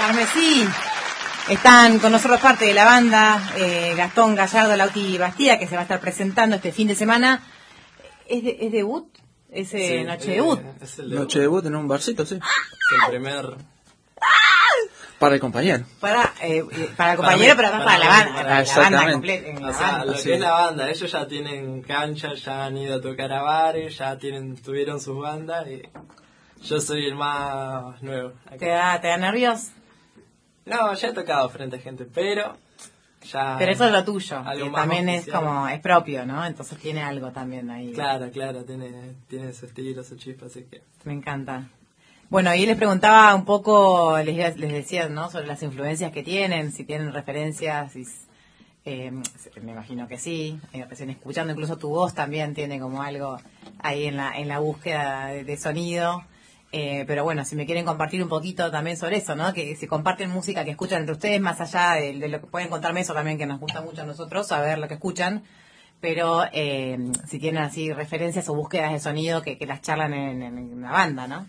Carmesí. Están con nosotros parte de la banda Gastón Gallardo, Lauti Bastida, que se va a estar presentando este fin de semana. ¿Es debut? ¿Es sí, noche debut? Es el debut. Noche debut en un barcito, sí. Es el primer... Para el compañero. Para el compañero, pero además para la banda. Para la banda completa. O sea, lo que es la banda, ellos ya tienen cancha, ya han ido a tocar a bares, ya tuvieron sus bandas y yo soy el más nuevo. ¿Te da nervios? No, ya he tocado frente a gente, pero ya... Pero eso es lo tuyo, algo que más también oficial. es propio, ¿no? Entonces tiene algo también ahí. Claro, tiene su estilo, su chispa, así que... Me encanta. Bueno, ahí les preguntaba un poco, les decía, ¿no? Sobre las influencias que tienen, si tienen referencias, me imagino que sí, recién escuchando incluso tu voz también tiene como algo ahí en la búsqueda de sonido. Pero bueno, si me quieren compartir un poquito también sobre eso, ¿no? Que si comparten música que escuchan entre ustedes, más allá de lo que pueden contarme, eso también que nos gusta mucho a nosotros, saber lo que escuchan, pero si tienen así referencias o búsquedas de sonido que las charlan en la banda, ¿no?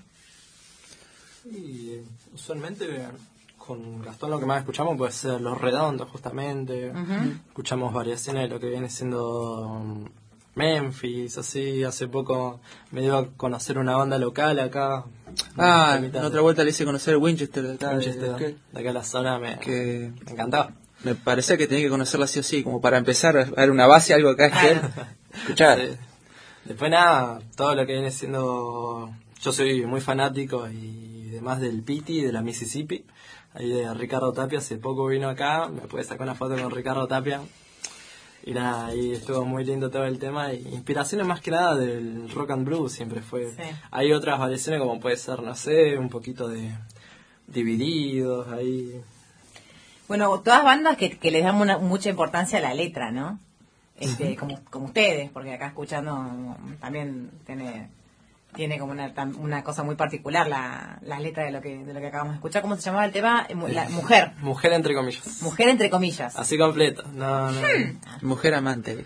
Y usualmente con Gastón lo que más escuchamos puede ser Los Redondos, justamente. Escuchamos variaciones de lo que viene siendo... Memphis, así, hace poco me dio a conocer una banda local acá. En otra vuelta le hice conocer Winchester de acá. Winchester, de acá en la zona, me encantaba. Me parecía que tenía que conocerla así o sí, como para empezar a ver una base, algo acá que escuchar. Sí. Después nada, todo lo que viene siendo... Yo soy muy fanático y demás del Piti, de la Mississippi. Ahí de Ricardo Tapia, hace poco vino acá, me pude sacar una foto con Ricardo Tapia. Y nada, ahí estuvo muy lindo todo el tema. Y inspiraciones más que nada del rock and blues siempre fue. Sí. Hay otras variaciones como puede ser, no sé, un poquito de Divididos, ahí. Bueno, todas bandas que les dan mucha importancia a la letra, ¿no? Como ustedes, porque acá escuchando también tiene como una cosa muy particular la letra de lo que acabamos de escuchar. ¿Cómo se llamaba el tema? Mujer. Mujer entre comillas. Mujer entre comillas. Así completo. No. Mujer amante.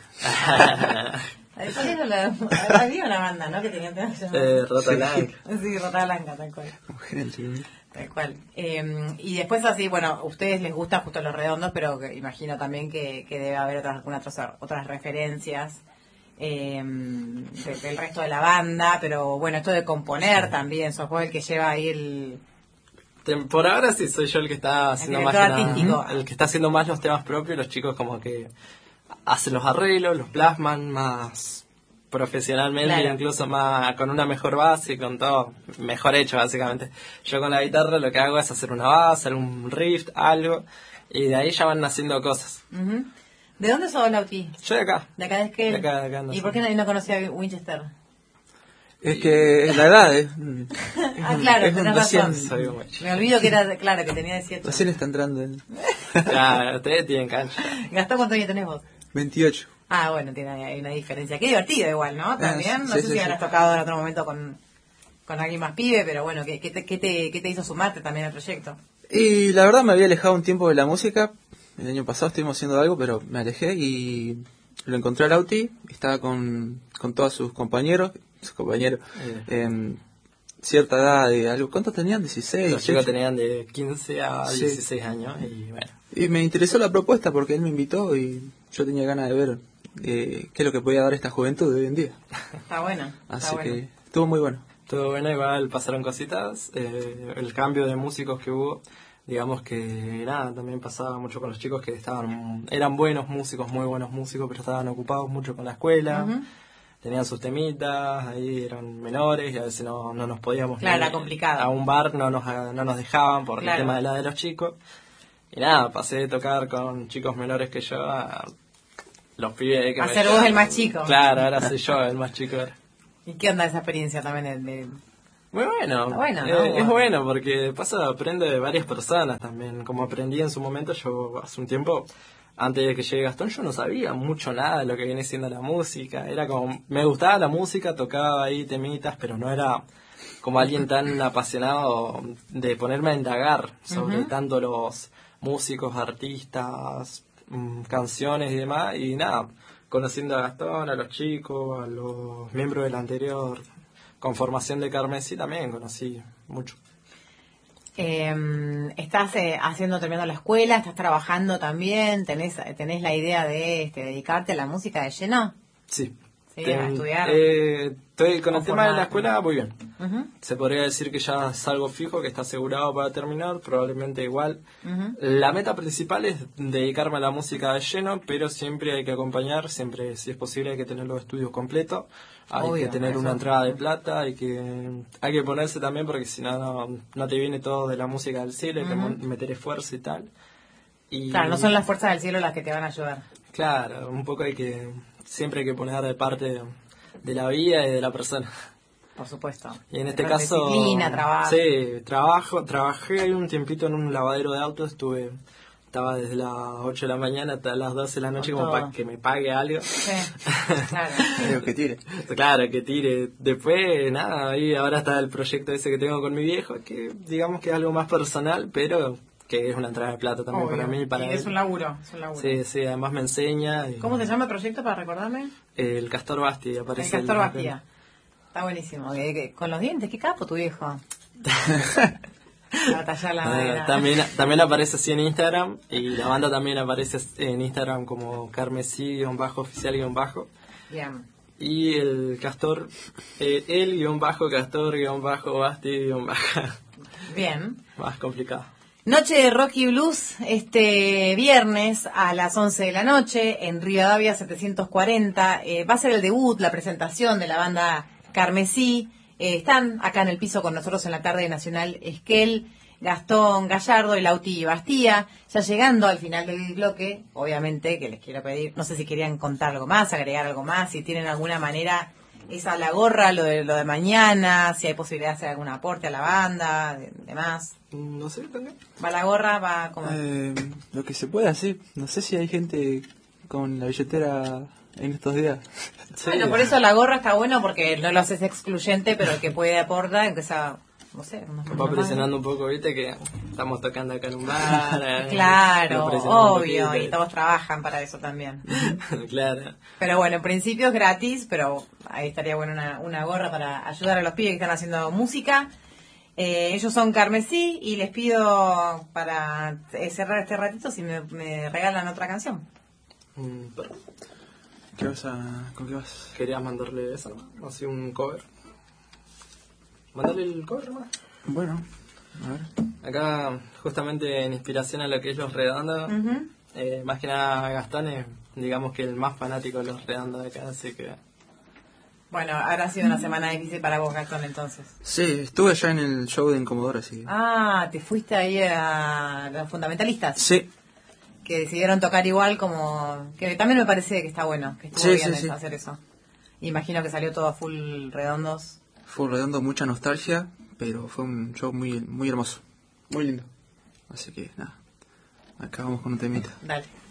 Había una banda, ¿no? Que tenía temas Rata Blanca. Sí, Rata Blanca, tal cual. Mujer entre comillas. Tal cual. Y después así, bueno, a ustedes les gusta justo Los Redondos, pero imagino también que debe haber otras referencias del resto de la banda, pero bueno, esto de componer también, sos vos el que lleva ahí por ahora sí soy yo el que está haciendo más el que está haciendo más los temas propios. Los chicos como que hacen los arreglos, los plasman más profesionalmente, claro. Incluso más con una mejor base, con todo mejor hecho básicamente. Yo con la guitarra lo que hago es hacer una base, algún riff, algo, y de ahí ya van naciendo cosas. ¿De dónde sos, Lauti? Yo de acá. ¿De acá de Esquel? De acá ¿Y por qué no conocía a Winchester? Es que es la edad, claro, tenés razón. Soy me olvido que era, claro, que tenía 18. Recién está entrando Claro, ustedes tienen cancha. Gastón, ¿cuántos años tenés vos? 28. Ah, bueno, hay una diferencia. Qué divertido igual, ¿no? También, no sí, sé si habrás tocado en otro momento con alguien más pibe, pero bueno, ¿qué te hizo sumarte también al proyecto? Y la verdad me había alejado un tiempo de la música. El año pasado estuvimos haciendo algo, pero me alejé y lo encontré a Lauti. Estaba con todos sus compañeros. Cierta edad de algo. ¿Cuántos tenían? 16. Los chicos tenían de 15 a 16 años y bueno. Y me interesó la propuesta porque él me invitó y yo tenía ganas de ver qué es lo que podía dar esta juventud de hoy en día. Está bueno. Así que estuvo muy bueno. Estuvo bueno, igual pasaron cositas. El cambio de músicos que hubo, digamos que nada, también pasaba mucho con los chicos que eran buenos músicos, muy buenos músicos, pero estaban ocupados mucho con la escuela. Tenían sus temitas, ahí eran menores y a veces no nos podíamos ir era complicado. A un bar, no nos dejaban por el tema de la de los chicos. Y nada, pasé de tocar con chicos menores que yo a los pibes que ser vos el más chico. Claro, ahora soy yo el más chico. ¿Y qué onda esa experiencia también? Muy bueno. Bueno, es bueno porque aprende de varias personas también. Como aprendí en su momento, yo hace un tiempo, antes de que llegue Gastón, yo no sabía mucho nada de lo que viene siendo la música. Era como, me gustaba la música, tocaba ahí temitas, pero no era como alguien tan apasionado de ponerme a indagar sobre tanto los músicos, artistas, canciones y demás. Y nada, conociendo a Gastón, a los chicos, a los miembros de la anterior conformación de Carmesí también conocí mucho. ¿Estás terminando la escuela? ¿Estás trabajando también? ¿Tenés la idea de dedicarte a la música de lleno? Sí. Sí, a estudiar. Estoy con el tema de la formarte. escuela muy bien. Ujú, Se podría decir que ya es algo fijo, que está asegurado para terminar, probablemente igual. ujú. La meta principal es dedicarme a la música de lleno, pero siempre hay que acompañar, siempre si es posible hay que tener los estudios completos, hay Obvio, que tener eso. una entrada de plata, hay que ponerse también porque si no te viene todo de la música del cielo, hay que meter esfuerzo y tal. Y, Claro, no son las fuerzas del cielo las que te van a ayudar. Claro, un poco siempre hay que poner de parte de la vida y de la persona. Por supuesto. Y en este Tener caso... disciplina, trabajo. Sí, trabajé ahí un tiempito en un lavadero de autos, estaba desde las 8 de la mañana hasta las 12 de la noche Con como todo. para que me pague algo. Sí, claro. Creo que tire. Claro, que tire. Después, nada, ahí ahora está el proyecto ese que tengo con mi viejo, que digamos que es algo más personal, pero que es una entrada de plata también Obvio. para mí y para Y él. es un laburo, es un laburo. Sí, sí, además me enseña. Y ¿Cómo se llama el proyecto para recordarme? el Castor Basti El aparece. Castor Bastía. Está buenísimo. Con los dientes, qué capo tu viejo. A tallar la madera. También aparece así en Instagram y la banda también aparece en Instagram como carmesí-oficial-. Bien. Y el Castor, el-Castor-Basti-. Bien. Más complicado. Noche de Rock y Blues este viernes a las 11 de la noche en Rivadavia 740. Va a ser el debut, la presentación de la banda Carmesí. Están acá en el piso con nosotros en la tarde Nacional Esquel, Gastón Gallardo y Lauti Bastía. Ya llegando al final del bloque, obviamente que les quiero pedir, no sé si querían contar algo más, agregar algo más, si tienen alguna manera, esa la gorra, lo de mañana, si hay posibilidad de hacer algún aporte a la banda, demás. No sé, también. Va la gorra, va como... Lo que se pueda, sí. No sé si hay gente con la billetera en estos días. Bueno, por eso la gorra está bueno porque no lo haces excluyente, pero el que puede aportar, aunque sea, no sé, Va presionando un poco, viste, que estamos tocando acá en un bar. Claro, lo presionamos un obvio, poquito. y todos trabajan para eso también. Claro. Pero bueno, en principio es gratis, pero ahí estaría bueno una gorra para ayudar a los pibes que están haciendo música. Ellos son Carmesí y les pido para cerrar este ratito si me regalan otra canción. Pero ¿Con qué vas? querías mandarle eso, ¿no? Así un cover. Mandarle el cover, ¿no? Bueno, a ver. Acá, justamente en inspiración a lo que es Los Redondos, Ujú. más que nada Gastón es, digamos que el más fanático de Los Redondos de acá, así que... Bueno, habrá sido una semana difícil para vos, Gastón, entonces. Sí, estuve ya en el show de Incomodoro, así. Ah, te fuiste ahí a los fundamentalistas. Sí, Que decidieron tocar igual como... Que también me parece que está bueno, que estuvo Sí, bien sí, sí. hacer eso. Imagino que salió todo a full redondos. fue redondo, mucha nostalgia, pero fue un show muy, muy hermoso. Muy lindo. Así que nada, acá vamos con un temita. Dale.